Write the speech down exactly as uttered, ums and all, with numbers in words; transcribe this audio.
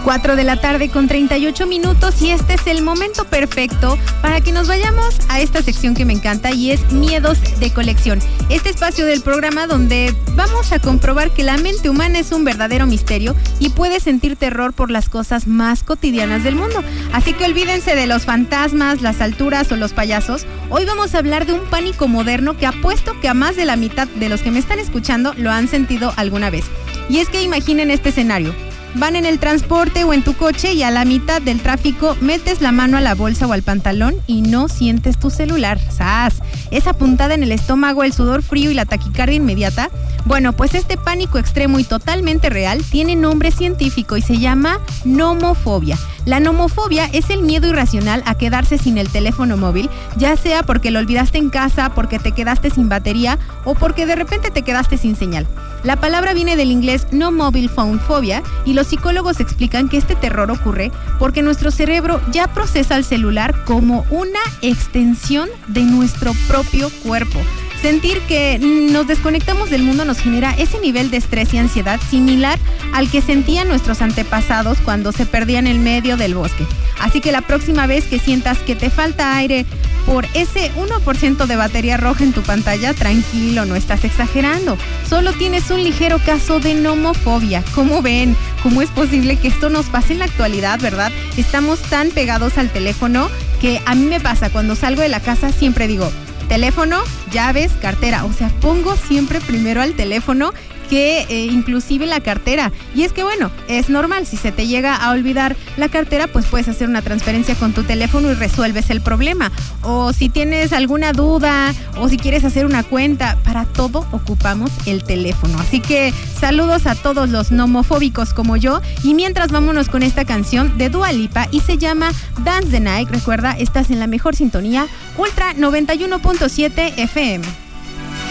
cuatro de la tarde con treinta y ocho minutos y este es el momento perfecto para que nos vayamos a esta sección que me encanta y es Miedos de Colección. Este espacio del programa donde vamos a comprobar que la mente humana es un verdadero misterio y puede sentir terror por las cosas más cotidianas del mundo. Así que olvídense de los fantasmas, las alturas o los payasos. Hoy vamos a hablar de un pánico moderno que apuesto que a más de la mitad de los que me están escuchando lo han sentido alguna vez. Y es que imaginen este escenario. Van en el transporte o en tu coche y a la mitad del tráfico metes la mano a la bolsa o al pantalón y no sientes tu celular. ¡Sas! Esa puntada en el estómago, el sudor frío y la taquicardia inmediata. Bueno, pues este pánico extremo y totalmente real tiene nombre científico y se llama nomofobia. La nomofobia es el miedo irracional a quedarse sin el teléfono móvil, ya sea porque lo olvidaste en casa, porque te quedaste sin batería o porque de repente te quedaste sin señal. La palabra viene del inglés no mobile phone phobia y los psicólogos explican que este terror ocurre porque nuestro cerebro ya procesa el celular como una extensión de nuestro propio cuerpo. Sentir que nos desconectamos del mundo nos genera ese nivel de estrés y ansiedad similar al que sentían nuestros antepasados cuando se perdían en medio del bosque. Así que la próxima vez que sientas que te falta aire por ese uno por ciento de batería roja en tu pantalla, tranquilo, no estás exagerando. Solo tienes un ligero caso de nomofobia. ¿Cómo ven? ¿Cómo es posible que esto nos pase en la actualidad, verdad? Estamos tan pegados al teléfono que a mí me pasa cuando salgo de la casa, siempre digo teléfono, llaves, cartera. O sea, pongo siempre primero al teléfono que eh, inclusive la cartera. Y es que bueno, es normal, si se te llega a olvidar la cartera, pues puedes hacer una transferencia con tu teléfono y resuelves el problema. O si tienes alguna duda, o si quieres hacer una cuenta, para todo ocupamos el teléfono. Así que saludos a todos los nomofóbicos como yo. Y mientras vámonos con esta canción de Dua Lipa y se llama Dance the Night. Recuerda, estás en la mejor sintonía, Ultra noventa y uno punto siete F M.